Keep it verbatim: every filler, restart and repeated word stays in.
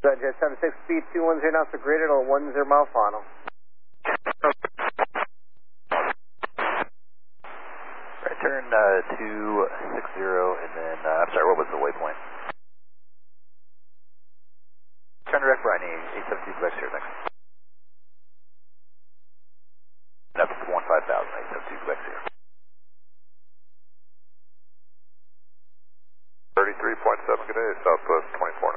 Jet seven six, speed two one zero knots per grid at a one zero mile final. Right turn uh, two six zero, and then, uh, I'm sorry, what was the waypoint? Turn direct right knee, eight seven two Quebec Sierra, thanks. That's one five thousand, eight seven two Quebec Sierra. thirty-three point seven, good day, Southwest twenty-four